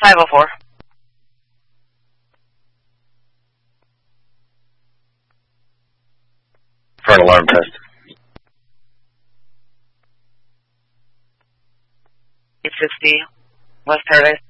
504. For an alarm test. 860 West Paradise.